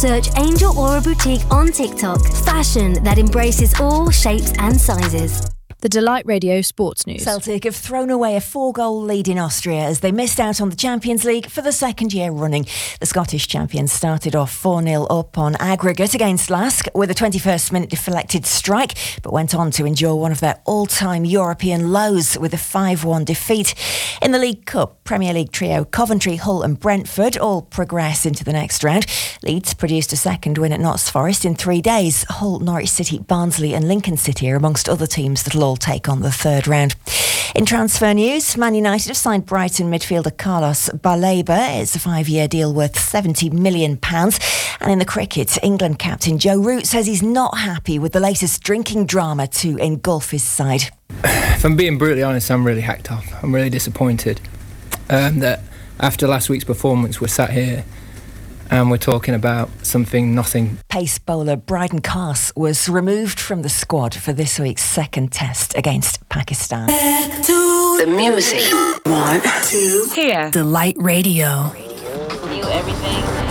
Search Angel Aura Boutique on TikTok. Fashion that embraces all shapes and sizes. The Delight Radio Sports News. Celtic have thrown away a 4-goal lead in Austria as they missed out on the Champions League for the second year running. The Scottish champions started off 4-0 up on aggregate against Lask with a 21st minute deflected strike, but went on to endure one of their all-time European lows with a 5-1 defeat. In the League Cup, Premier League trio Coventry, Hull and Brentford all progress into the next round. Leeds produced a second win at Notts Forest in 3 days. Hull, Norwich City, Barnsley and Lincoln City are amongst other teams that'll all take on the third round. In transfer news, Man United have signed Brighton midfielder Carlos Baleba. It's a 5-year deal worth £70 million. And in the cricket, England captain Joe Root says he's not happy with the latest drinking drama to engulf his side. If I'm being brutally honest, I'm really hacked off. I'm really disappointed that after last week's performance we're sat here and we're talking about nothing. Pace bowler Bryden Carse was removed from the squad for this week's second test against Pakistan. The music. 1, 2, Here. Delight Radio. Knew everything.